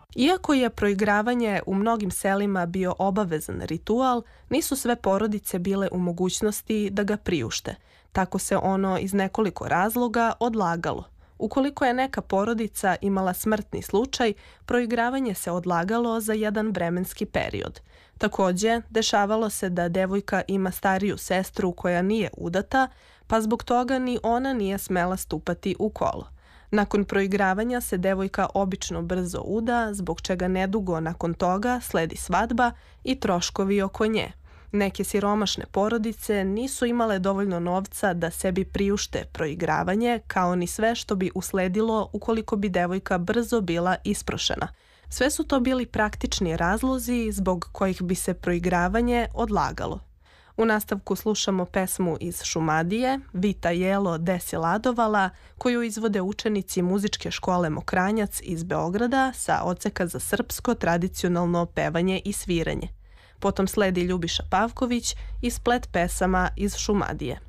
Iako je proigravanje u mnogim selima bio obavezan ritual, nisu sve porodice bile u mogućnosti da ga priušte. Tako se ono iz nekoliko razloga odlagalo. Ukoliko je neka porodica imala smrtni slučaj, proigravanje se odlagalo za jedan vremenski period. Takođe, dešavalo se da devojka ima stariju sestru koja nije udata, pa zbog toga ni ona nije smela stupati u kolo. Nakon proigravanja se devojka obično brzo uda, zbog čega nedugo nakon toga sledi svadba i troškovi oko nje. Neke siromašne porodice nisu imale dovoljno novca da sebi priušte proigravanje, kao ni sve što bi usledilo ukoliko bi devojka brzo bila isprošena. Sve su to bili praktični razlozi zbog kojih bi se proigravanje odlagalo. U nastavku slušamo pesmu iz Šumadije, Vita jelo desi ladovala, koju izvode učenici muzičke škole Mokranjac iz Beograda sa odseka za srpsko tradicionalno pevanje i sviranje. Potom sledi Ljubiša Pavković i splet pesama iz Šumadije.